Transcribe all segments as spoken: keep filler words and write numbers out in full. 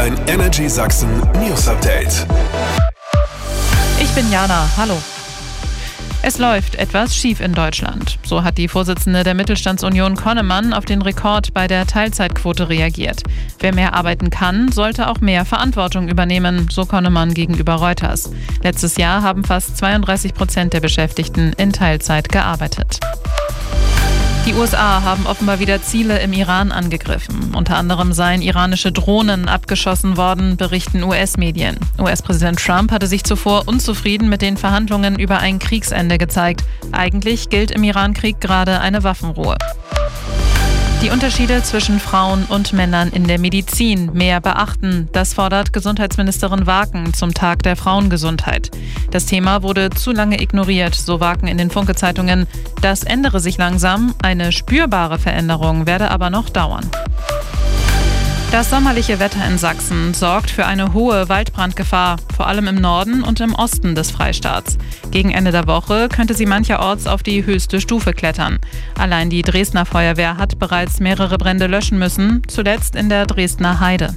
Dein Energy Sachsen News Update. Ich bin Jana, hallo. Es läuft etwas schief in Deutschland. So hat die Vorsitzende der Mittelstandsunion Connemann auf den Rekord bei der Teilzeitquote reagiert. Wer mehr arbeiten kann, sollte auch mehr Verantwortung übernehmen, so Connemann gegenüber Reuters. Letztes Jahr haben fast zweiunddreißig Prozent der Beschäftigten in Teilzeit gearbeitet. Die U S A haben offenbar wieder Ziele im Iran angegriffen. Unter anderem seien iranische Drohnen abgeschossen worden, berichten U S-Medien. U S-Präsident Trump hatte sich zuvor unzufrieden mit den Verhandlungen über ein Kriegsende gezeigt. Eigentlich gilt im Iran-Krieg gerade eine Waffenruhe. Die Unterschiede zwischen Frauen und Männern in der Medizin mehr beachten. Das fordert Gesundheitsministerin Waken zum Tag der Frauengesundheit. Das Thema wurde zu lange ignoriert, so Waken in den Funke-Zeitungen. Das ändere sich langsam, eine spürbare Veränderung werde aber noch dauern. Das sommerliche Wetter in Sachsen sorgt für eine hohe Waldbrandgefahr, vor allem im Norden und im Osten des Freistaats. Gegen Ende der Woche könnte sie mancherorts auf die höchste Stufe klettern. Allein die Dresdner Feuerwehr hat bereits mehrere Brände löschen müssen, zuletzt in der Dresdner Heide.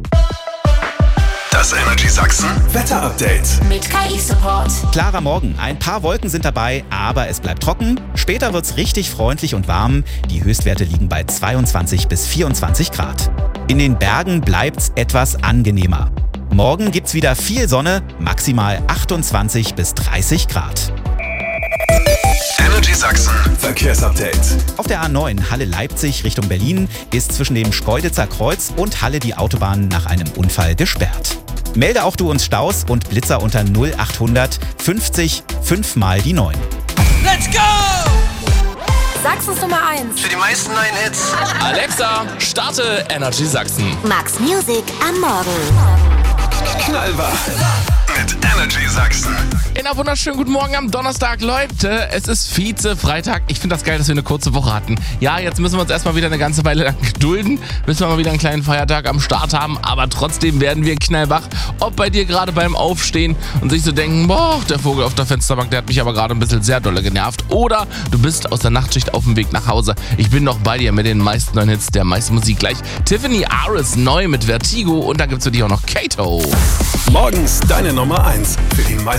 Das Energy Sachsen Wetter Update mit K I-Support. Klarer Morgen, ein paar Wolken sind dabei, aber es bleibt trocken. Später wird's richtig freundlich und warm. Die Höchstwerte liegen bei zweiundzwanzig bis vierundzwanzig Grad. In den Bergen bleibt's etwas angenehmer. Morgen gibt's wieder viel Sonne, maximal achtundzwanzig bis dreißig Grad. Energy Sachsen Verkehrsupdate. Auf der A neun Halle-Leipzig Richtung Berlin ist zwischen dem Schkeuditzer Kreuz und Halle die Autobahn nach einem Unfall gesperrt. Melde auch du uns Staus und Blitzer unter null achthundert fünfzig fünf mal die neun. Let's go! Sachsens Nummer eins. Für die meisten neuen Hits. Alexa, starte Energy Sachsen. Max Music am Morgen. Knallwach mit Energy Sachsen. In einer wunderschönen guten Morgen am Donnerstag, Leute. Es ist Vize-Freitag. Ich finde das geil, dass wir eine kurze Woche hatten. Ja, jetzt müssen wir uns erstmal wieder eine ganze Weile lang gedulden, bis wir mal wieder einen kleinen Feiertag am Start haben. Aber trotzdem werden wir knallwach. Ob bei dir gerade beim Aufstehen und sich so denken, boah, der Vogel auf der Fensterbank, der hat mich aber gerade ein bisschen sehr dolle genervt. Oder du bist aus der Nachtschicht auf dem Weg nach Hause. Ich bin noch bei dir mit den meisten neuen Hits, der meisten Musik gleich. Tiffany Aris neu mit Vertigo und dann gibt's für dich auch noch Kato. Morgens deine Nummer eins für die meisten